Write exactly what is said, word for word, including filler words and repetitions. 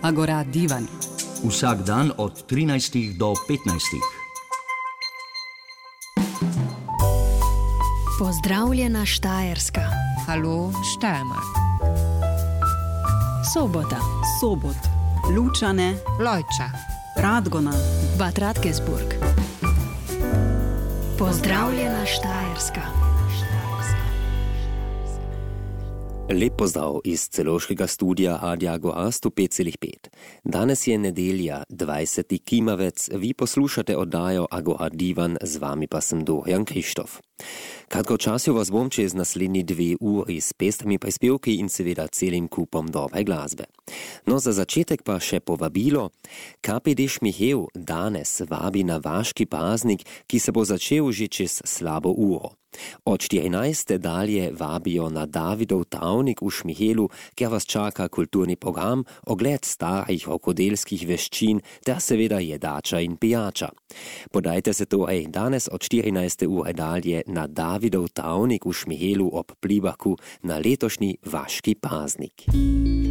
Agora Divan. Vsak dan od trinajstih do petnajstih. Pozdravljena Štajerska. Halo Steiermark. Sobota. Sobot. Lučane. Lojča. Radgona. Bad Radkersburg. Pozdravljena Štajerska. Lep pozdrav iz celovškega studija Radia Agora sto pet celih pet. Danes je nedelja, dvajseti kimavec, vi poslušate oddajo Agora Divan, z vami pa sem Dorian Krištof. Kratkočasju vas bom čez naslednji dve uri s pestrimi prispevki in seveda celim kupom dobre glasbe. No, za začetek pa še povabilo. K P D Šmihev danes vabi na vaški praznik, ki se bo začel že čez slabo uro. Od štirinajste dalje vabijo na Davidov travnik v Šmihelu, kjer vas čaka kulturni program, ogled starih rokodelskih veščin ter seveda jedača in pijača. Podajte se torej danes od štirinajste ure dalje na Davidov travnik v Šmihelu ob Plibaku na letošnji vaški praznik.